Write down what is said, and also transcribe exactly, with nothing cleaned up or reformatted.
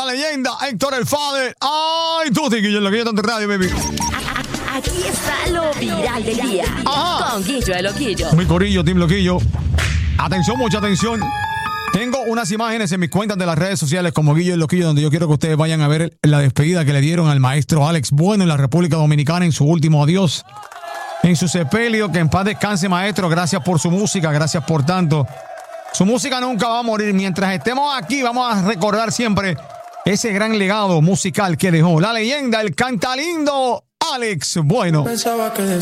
leyenda, Héctor el Father. Ay, tú, Guillo, lo que yo tanto radio, baby. Aquí está lo viral del día. Ajá. Con Guillo el Loquillo. Mi corillo, Team Loquillo. Atención, mucha atención. Tengo unas imágenes en mis cuentas de las redes sociales como Guillo el Loquillo, donde yo quiero que ustedes vayan a ver la despedida que le dieron al maestro Alex Bueno en la República Dominicana en su último adiós. En su sepelio, que en paz descanse, maestro. Gracias por su música, gracias por tanto. Su música nunca va a morir. Mientras estemos aquí, vamos a recordar siempre ese gran legado musical que dejó la leyenda, el cantalindo Alex Bueno.